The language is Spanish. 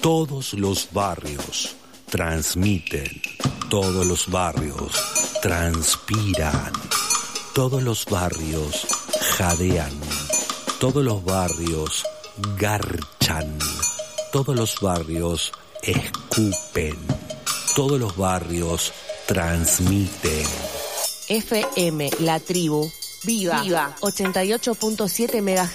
Todos los barrios transmiten, todos los barrios transpiran, todos los barrios jadean, todos los barrios garchan, todos los barrios escupen, todos los barrios transmiten. FM La Tribu, viva, 88.7 MHz.